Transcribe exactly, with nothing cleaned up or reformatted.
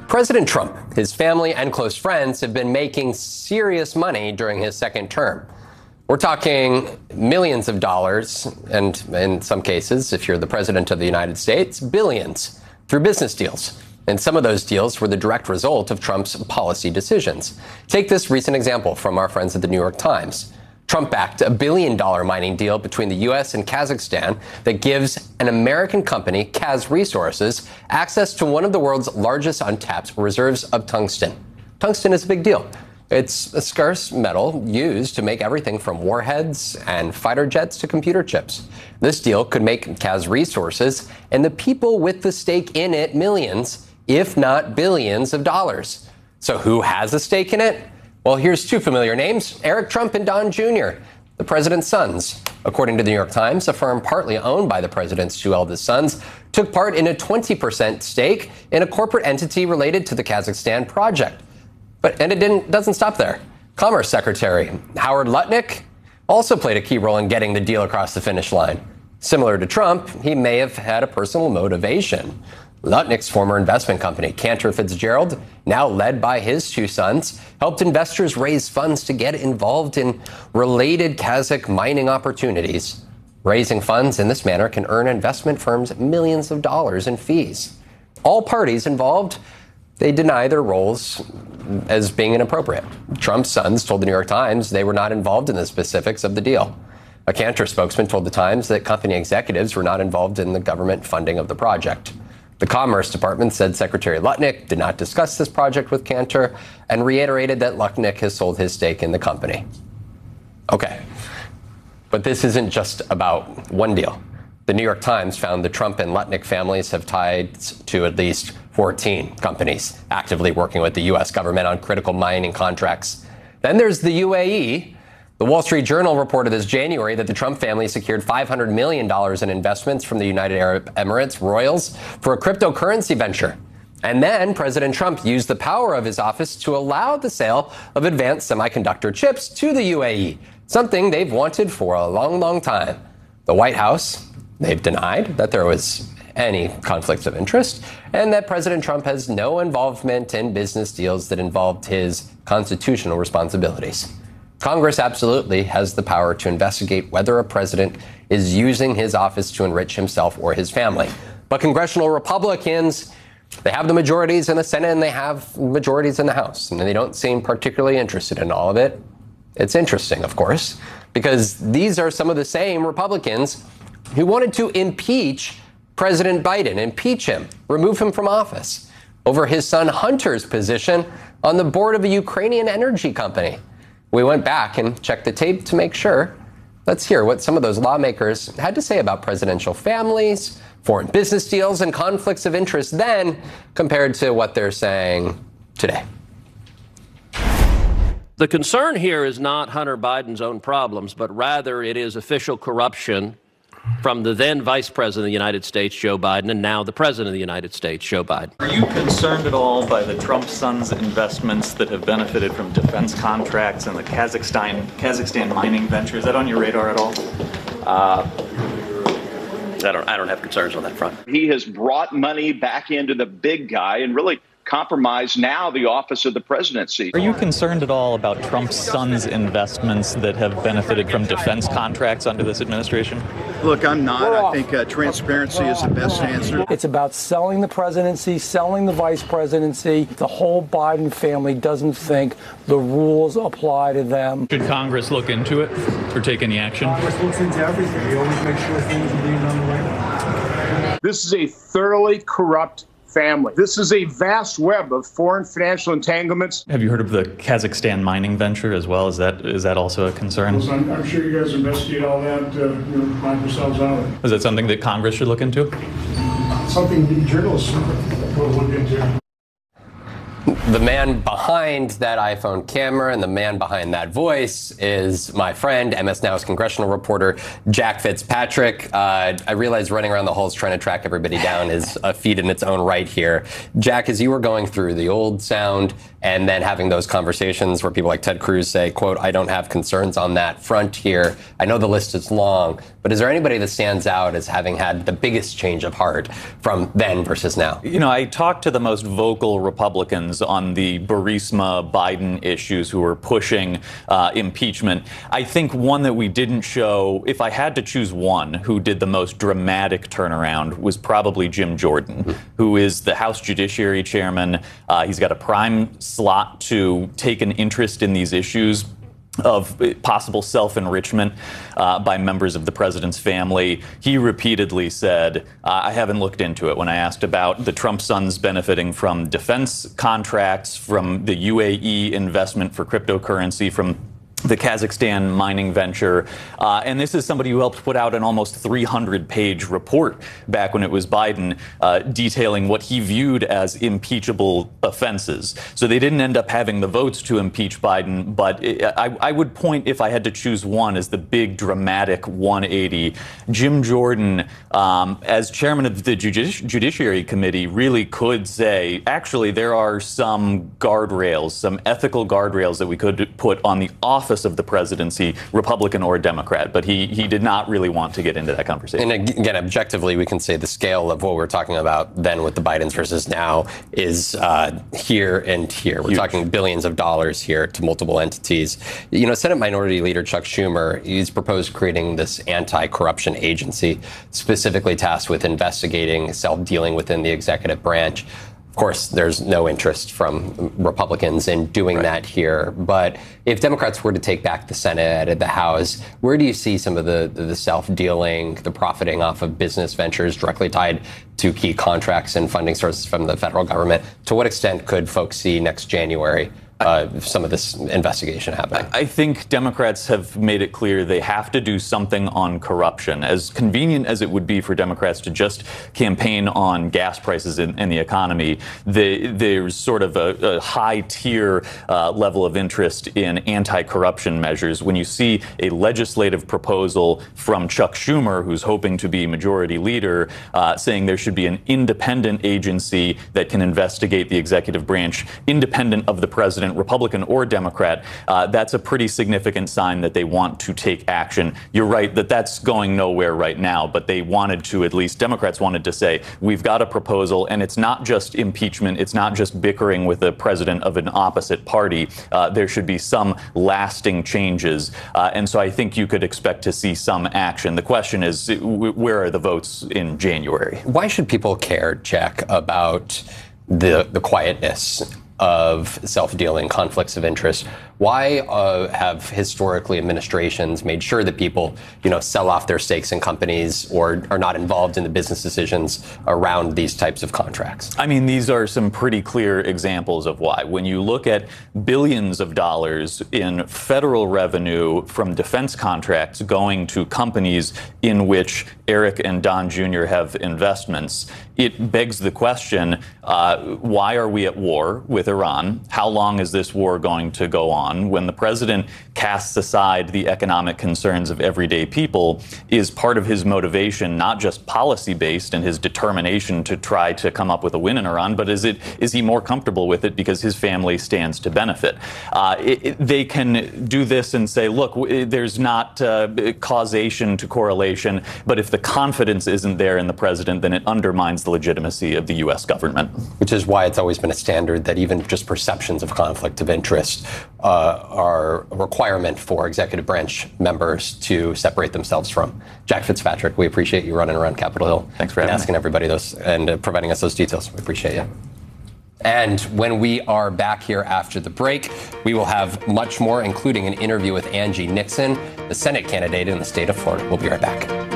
President Trump, his family, and close friends have been making serious money during his second term. We're talking millions of dollars, and in some cases, if you're the president of the United States, billions through business deals. And some of those deals were the direct result of Trump's policy decisions. Take this recent example from our friends at the New York Times. Trump backed a billion dollar mining deal between the U S and Kazakhstan that gives an American company, Kaz Resources, access to one of the world's largest untapped reserves of tungsten. Tungsten is a big deal. It's a scarce metal used to make everything from warheads and fighter jets to computer chips. This deal could make Kaz Resources and the people with the stake in it millions, if not billions of dollars. So who has a stake in it? Well, here's two familiar names, Eric Trump and Don Junior, the president's sons. According to the New York Times, a firm partly owned by the president's two eldest sons took part in a twenty percent stake in a corporate entity related to the Kazakhstan project. But and it didn't doesn't stop there. Commerce Secretary Howard Lutnick also played a key role in getting the deal across the finish line. Similar to Trump, he may have had a personal motivation. Lutnick's former investment company, Cantor Fitzgerald, now led by his two sons, helped investors raise funds to get involved in related Kazakh mining opportunities. Raising funds in this manner can earn investment firms millions of dollars in fees. All parties involved, they deny their roles as being inappropriate. Trump's sons told the New York Times they were not involved in the specifics of the deal. A Cantor spokesman told the Times that company executives were not involved in the government funding of the project. The Commerce Department said Secretary Lutnick did not discuss this project with Cantor and reiterated that Lutnick has sold his stake in the company. Okay, but this isn't just about one deal. The New York Times found the Trump and Lutnick families have ties to at least fourteen companies actively working with the U S government on critical mining contracts. Then there's the U A E. The Wall Street Journal reported this January that the Trump family secured five hundred million dollars in investments from the United Arab Emirates Royals for a cryptocurrency venture. And then President Trump used the power of his office to allow the sale of advanced semiconductor chips to the U A E, something they've wanted for a long, long time. The White House, they've denied that there was any conflicts of interest and that President Trump has no involvement in business deals that involved his constitutional responsibilities. Congress absolutely has the power to investigate whether a president is using his office to enrich himself or his family. But congressional Republicans, they have the majorities in the Senate and they have majorities in the House, and they don't seem particularly interested in all of it. It's interesting, of course, because these are some of the same Republicans who wanted to impeach President Biden, impeach him, remove him from office over his son Hunter's position on the board of a Ukrainian energy company. We went back and checked the tape to make sure. Let's hear what some of those lawmakers had to say about presidential families, foreign business deals, and conflicts of interest then compared to what they're saying today. The concern here is not Hunter Biden's own problems, but rather it is official corruption from the then Vice President of the United States, Joe Biden, and now the President of the United States, Joe Biden. Are you concerned at all by the Trump sons' investments that have benefited from defense contracts and the Kazakhstan Kazakhstan mining venture? Is that on your radar at all? Uh, I don't, I don't have concerns on that front. He has brought money back into the big guy and really compromised now the office of the presidency. Are you concerned at all about Trump's sons' investments that have benefited from defense contracts under this administration? Look, I'm not. I think uh, transparency is the best answer. It's about selling the presidency, selling the vice presidency. The whole Biden family doesn't think the rules apply to them. Should Congress look into it or take any action? Congress looks into everything. We always make sure things are being done the right way. This is a thoroughly corrupt family. This is a vast web of foreign financial entanglements. Have you heard of the Kazakhstan mining venture as well? Is that is that also a concern? Well, I'm, I'm sure you guys investigate all that, uh, you know, find yourselves out. Is that something that Congress should look into? Something the journalists will look into. The man behind that iPhone camera and the man behind that voice is my friend, M S Now's congressional reporter, Jack Fitzpatrick. Uh, I realize running around the halls trying to track everybody down is a feat in its own right here. Jack, as you were going through the old sound and then having those conversations where people like Ted Cruz say, quote, I don't have concerns on that front here. I know the list is long, but is there anybody that stands out as having had the biggest change of heart from then versus now? You know, I talked to the most vocal Republicans on the Burisma Biden issues who were pushing uh, impeachment. I think one that we didn't show, if I had to choose one who did the most dramatic turnaround, was probably Jim Jordan, mm-hmm. who is the House Judiciary Chairman. Uh, he's got a prime slot to take an interest in these issues of possible self-enrichment uh, by members of the president's family. He repeatedly said, uh, I haven't looked into it, when I asked about the Trump sons benefiting from defense contracts, from the U A E investment for cryptocurrency, from the Kazakhstan mining venture. Uh, and this is somebody who helped put out an almost three hundred page report back when it was Biden, uh, detailing what he viewed as impeachable offenses. So they didn't end up having the votes to impeach Biden, but it, I, I would point, if I had to choose one, as the big dramatic one eighty. Jim Jordan, um, as chairman of the Judici- Judiciary Committee, really could say, actually, there are some guardrails, some ethical guardrails that we could put on the office of the presidency, Republican or Democrat, but he he did not really want to get into that conversation. And again, objectively, we can say the scale of what we're talking about then with the Bidens versus now is uh, here and here. We're Huge. talking billions of dollars here to multiple entities. You know, Senate Minority Leader Chuck Schumer, he's proposed creating this anti-corruption agency specifically tasked with investigating self-dealing within the executive branch. Of course, there's no interest from Republicans in doing right. that here. But if Democrats were to take back the Senate and the House, where do you see some of the, the self-dealing, the profiting off of business ventures directly tied to key contracts and funding sources from the federal government? To what extent could folks see next January Uh, some of this investigation happening? I think Democrats have made it clear they have to do something on corruption. As convenient as it would be for Democrats to just campaign on gas prices in, in the economy, they, there's sort of a, a high tier uh, level of interest in anti-corruption measures. When you see a legislative proposal from Chuck Schumer, who's hoping to be majority leader, uh, saying there should be an independent agency that can investigate the executive branch, independent of the president, Republican or Democrat, uh, that's a pretty significant sign that they want to take action. You're right that that's going nowhere right now, but they wanted to, at least Democrats wanted to say, we've got a proposal, and it's not just impeachment, it's not just bickering with the president of an opposite party. Uh, there should be some lasting changes. Uh, and so I think you could expect to see some action. The question is, where are the votes in January? Why should people care, Jack, about the, the quietness of self-dealing, conflicts of interest? Why uh, have historically administrations made sure that people, you know, sell off their stakes in companies or are not involved in the business decisions around these types of contracts? I mean, these are some pretty clear examples of why. When you look at billions of dollars in federal revenue from defense contracts going to companies in which Eric and Don Junior have investments, it begs the question, uh, why are we at war with Iran? How long is this war going to go on? When the president casts aside the economic concerns of everyday people, is part of his motivation not just policy-based and his determination to try to come up with a win in Iran, but is it is he more comfortable with it because his family stands to benefit? Uh, it, it, they can do this and say, look, w- there's not uh, causation to correlation, but if the confidence isn't there in the president, then it undermines the legitimacy of the U S government. Which is why it's always been a standard that even just perceptions of conflict of interest uh, are a requirement for executive branch members to separate themselves from. Jack Fitzpatrick, we appreciate you running around Capitol Hill. Thanks for having and asking me. everybody those and uh, providing us those details. We appreciate you. And when we are back here after the break, we will have much more, including an interview with Angie Nixon, the Senate candidate in the state of Florida. We'll be right back.